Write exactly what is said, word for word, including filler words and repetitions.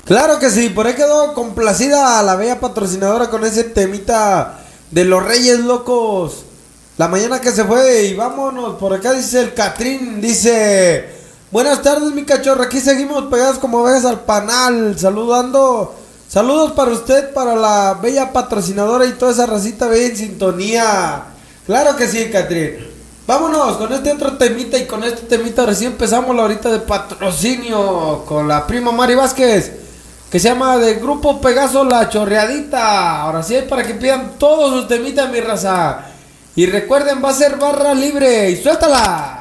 Claro que sí, por ahí quedó complacida la bella patrocinadora con ese temita de los Reyes Locos. La mañana que se fue y vámonos. Por acá dice el Catrín, dice: buenas tardes mi cachorro, aquí seguimos pegados como ovejas al panal, saludando. Saludos para usted, para la bella patrocinadora y toda esa racita bella en sintonía. Claro que sí, Catrín. Vámonos con este otro temita y con este temita recién empezamos la horita de patrocinio con la prima Mari Vázquez, que se llama de Grupo Pegaso La Chorreadita. Ahora sí, para que pidan todos sus temitas, mi raza. Y recuerden, va a ser barra libre y suéltala.